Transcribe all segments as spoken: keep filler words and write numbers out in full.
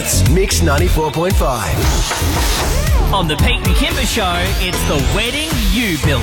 It's Mix ninety-four point five. On the Pete and Kimber Show, it's the wedding you built.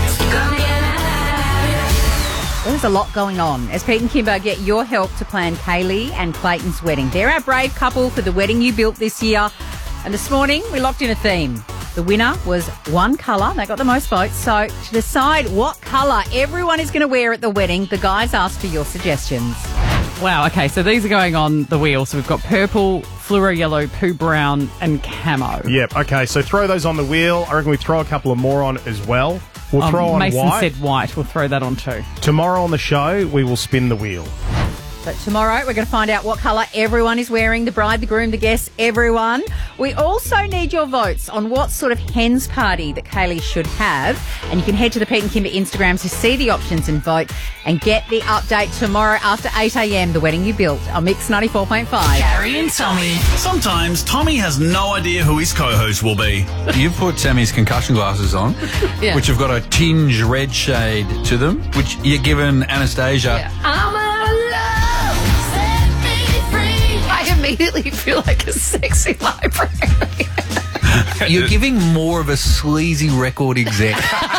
There's a lot going on as Pete and Kimber get your help to plan Kaylee and Clayton's wedding. They're our brave couple for the wedding you built this year. And this morning, we locked in a theme. The winner was one colour. They got the most votes. So to decide what colour everyone is going to wear at the wedding, the guys asked for your suggestions. Wow, okay, so these are going on the wheel. So we've got purple, fluoro yellow, poo brown and camo. Yep, okay, so throw those on the wheel. I reckon we throw a couple of more on as well. We'll um, throw on Mason white. said white. We'll throw that on too. Tomorrow on the show, we will spin the wheel. So tomorrow we're going to find out what colour everyone is wearing, the bride, the groom, the guests, everyone. We also need your votes on what sort of hens party that Kaylee should have. And you can head to the Pete and Kimber Instagrams to see the options and vote and get the update tomorrow after eight a.m, the wedding you built on Mix ninety-four point five. Gary and Tommy. Sometimes Tommy has no idea who his co-host will be. You've put Sammy's concussion glasses on, Yeah. which have got a tinge red shade to them, which you're given Anastasia. Yeah. I'm alive, set me free. I immediately feel like a sexy library. You're giving more of a sleazy record exec.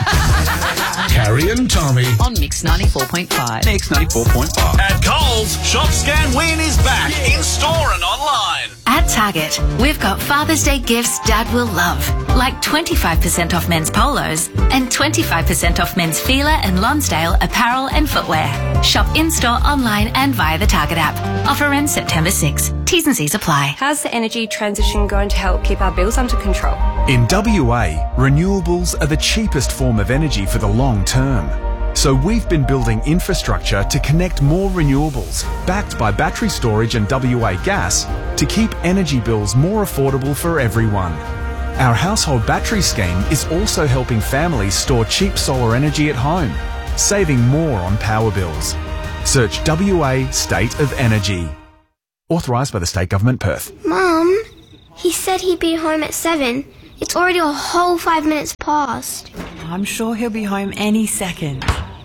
Carrie and Tommy. On Mix ninety-four point five. Mix ninety-four point five. At Coles, Shop Scan Win is back in store and online. At Target, we've got Father's Day gifts Dad will love, like twenty-five percent off men's polos and twenty-five percent off men's Fila and Lonsdale apparel and footwear. Shop in-store, online and via the Target app. Offer ends September sixth. T's and C's apply. How's the energy transition going to help keep our bills under control? In W A, renewables are the cheapest form of energy for the long term. So we've been building infrastructure to connect more renewables, backed by battery storage and W A Gas, to keep energy bills more affordable for everyone. Our household battery scheme is also helping families store cheap solar energy at home, saving more on power bills. Search W A State of Energy. Authorised by the State Government, Perth. Mum, he said he'd be home at seven. It's already a whole five minutes past. I'm sure he'll be home any second.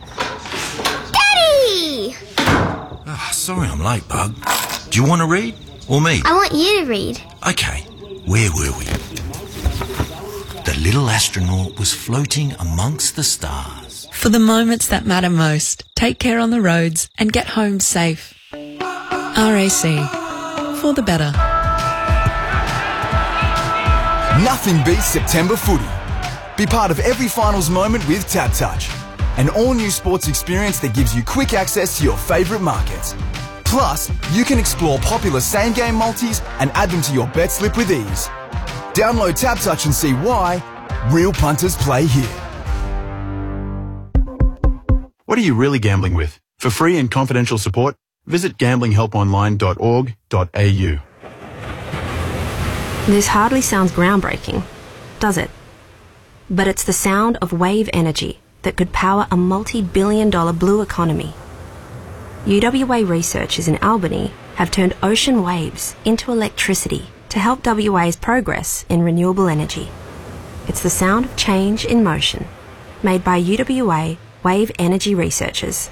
Daddy! Oh, sorry I'm late, Bug. Do you want to read? Or me? I want you to read. Okay, where were we? The little astronaut was floating amongst the stars. For the moments that matter most, take care on the roads and get home safe. R A C. For the better. Nothing beats September footy. Be part of every finals moment with Tab Touch, an all-new sports experience that gives you quick access to your favourite markets. Plus, you can explore popular same-game multis and add them to your bet slip with ease. Download Tab Touch and see why real punters play here. What are you really gambling with? For free and confidential support, visit gambling help online dot org dot a u. This hardly sounds groundbreaking, does it? But it's the sound of wave energy that could power a multi-billion dollar blue economy. U W A researchers in Albany have turned ocean waves into electricity to help W A's progress in renewable energy. It's the sound of change in motion, made by U W A wave energy researchers.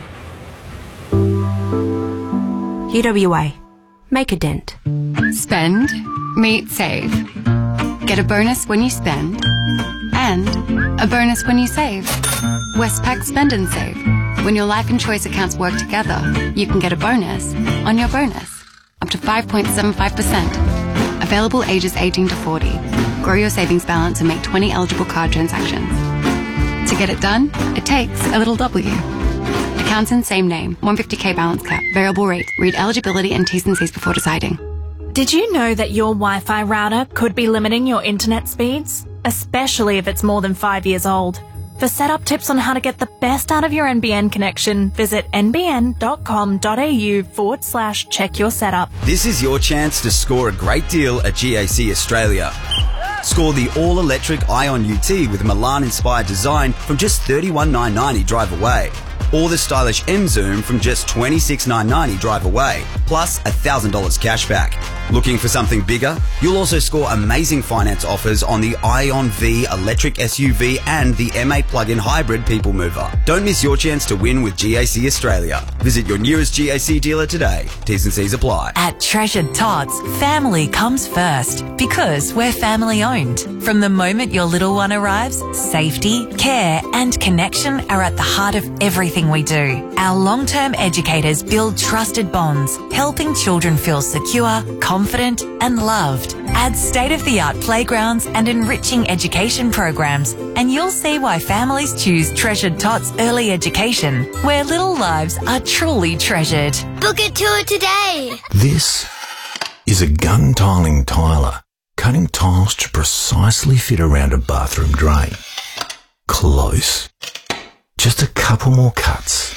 U W A. Make a dent. Spend, meet, save. Get a bonus when you spend, and a bonus when you save. Westpac Spend and Save. When your life and choice accounts work together, you can get a bonus on your bonus, up to five point seven five percent. Available ages eighteen to forty. Grow your savings balance and make twenty eligible card transactions. To get it done, it takes a little W. Accounts in same name, one hundred fifty K balance cap, variable rate. Read eligibility and T's and C's before deciding. Did you know that your Wi-Fi router could be limiting your internet speeds? Especially if it's more than five years old. For setup tips on how to get the best out of your N B N connection, visit nbn.com.au forward slash check your setup. This is your chance to score a great deal at G A C Australia. Score the all-electric Ion U T with Milan-inspired design from just thirty-one thousand nine hundred ninety drive away. Or the stylish M Zoom from just twenty-six thousand nine hundred ninety drive away. Plus one thousand dollars cash back. Looking for something bigger? You'll also score amazing finance offers on the Ion V electric S U V and the M eight plug-in hybrid people mover. Don't miss your chance to win with G A C Australia. Visit your nearest G A C dealer today. T's and C's apply. At Treasured Tots, family comes first because we're family owned. From the moment your little one arrives, safety, care and connection are at the heart of everything we do. Our long-term educators build trusted bonds, helping children feel secure, confident and loved. Add state-of-the-art playgrounds and enriching education programs, and you'll see why families choose Treasured Tots Early Education, where little lives are truly treasured. Book a tour today. This is a gun tiling tiler, cutting tiles to precisely fit around a bathroom drain. Close. Just a couple more cuts.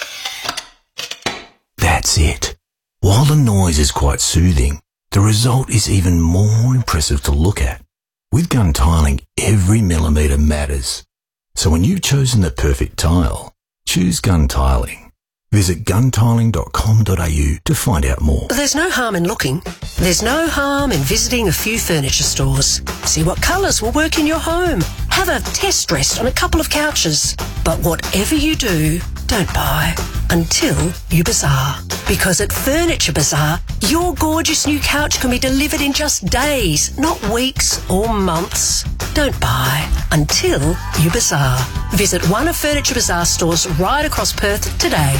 That's it. While the noise is quite soothing, the result is even more impressive to look at. With gun tiling, every millimetre matters. So when you've chosen the perfect tile, choose gun tiling. Visit gun tiling dot com dot a u to find out more. There's no harm in looking. There's no harm in visiting a few furniture stores. See what colours will work in your home. Have a test rest on a couple of couches. But whatever you do, don't buy until you bazaar. Because at Furniture Bazaar, your gorgeous new couch can be delivered in just days, not weeks or months. Don't buy until you bazaar. Visit one of Furniture Bazaar stores right across Perth today.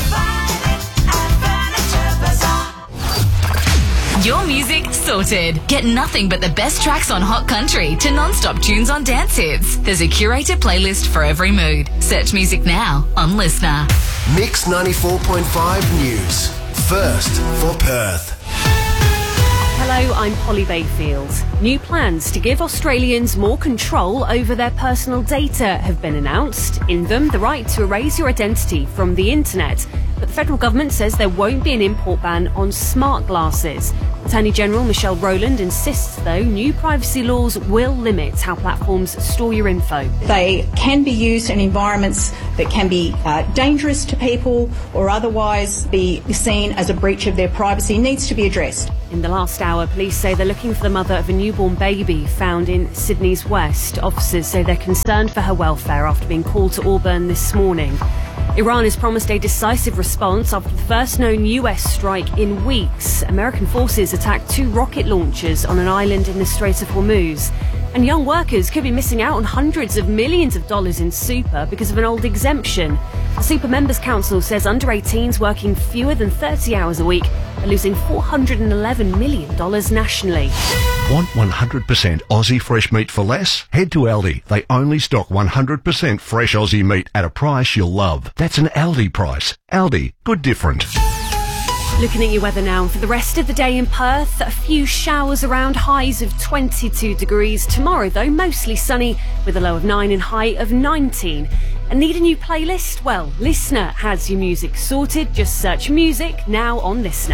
Your music sorted. Get nothing but the best tracks on Hot Country to non-stop tunes on dance hits. There's a curated playlist for every mood. Search music now on Listener. Mix ninety-four point five News. First for Perth. Hello, I'm Polly Bayfield. New plans to give Australians more control over their personal data have been announced. In them, the right to erase your identity from the internet. But the federal government says there won't be an import ban on smart glasses. Attorney General Michelle Rowland insists, though, new privacy laws will limit how platforms store your info. They can be used in environments that can be uh, dangerous to people or otherwise be seen as a breach of their privacy. Needs to be addressed. In the last hour, police say they're looking for the mother of a newborn baby found in Sydney's West. Officers say they're concerned for her welfare after being called to Auburn this morning. Iran has promised a decisive response after the first known U S strike in weeks. American forces attacked two rocket launchers on an island in the Strait of Hormuz. And young workers could be missing out on hundreds of millions of dollars in super because of an old exemption. The Super Members Council says under eighteens working fewer than thirty hours a week are losing four hundred eleven million dollars nationally. Want one hundred percent Aussie fresh meat for less? Head to Aldi. They only stock one hundred percent fresh Aussie meat at a price you'll love. That's an Aldi price. Aldi, good different. Looking at your weather now, for the rest of the day in Perth, a few showers around, highs of twenty-two degrees. Tomorrow, though, mostly sunny with a low of nine and high of nineteen. And need a new playlist? Well, Listener has your music sorted. Just search music now on Listener.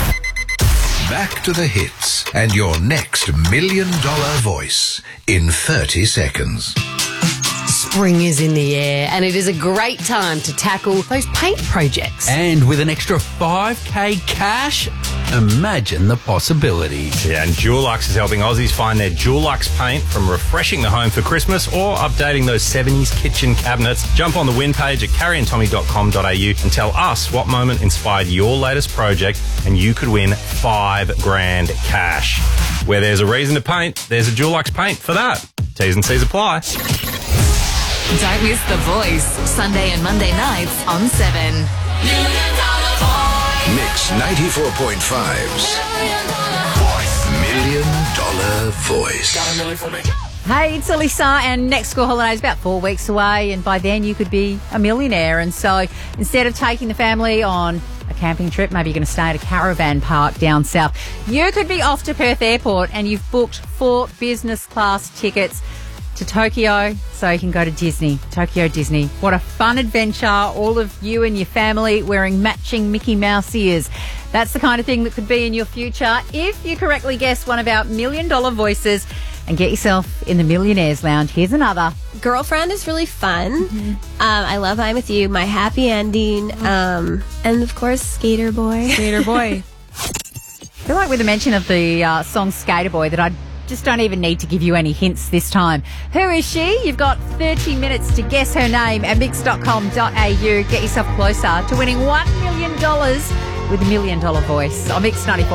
Back to the hits and your next million dollar voice in thirty seconds. Spring is in the air and it is a great time to tackle those paint projects. And with an extra five K cash, imagine the possibilities. Yeah, and Dulux is helping Aussies find their Dulux paint, from refreshing the home for Christmas or updating those seventies kitchen cabinets. Jump on the win page at carrie and tommy dot com dot a u and tell us what moment inspired your latest project, and you could win five grand cash. Where there's a reason to paint, there's a Dulux paint for that. T's and C's apply. Don't miss The Voice, Sunday and Monday nights on seven. Mix ninety-four point five's Million Dollar Voice. Hey, it's Alyssa, and next school holiday is about four weeks away, and by then you could be a millionaire. And so instead of taking the family on a camping trip, maybe you're going to stay at a caravan park down south, you could be off to Perth Airport and you've booked four business class tickets to Tokyo so you can go to Disney, Tokyo Disney. What a fun adventure, all of you and your family wearing matching Mickey Mouse ears. That's the kind of thing that could be in your future if you correctly guess one of our million dollar voices and get yourself in the Millionaires Lounge. Here's another. Girlfriend is really fun. Mm-hmm. Um, I love I'm With You, My Happy Ending, um, and of course Skater Boy. Skater Boy. I feel like with the mention of the uh, song Skater Boy that I just don't even need to give you any hints this time. Who is she? You've got thirty minutes to guess her name at mix dot com dot a u. Get yourself closer to winning one million dollars with a million dollar voice on Mix ninety-four.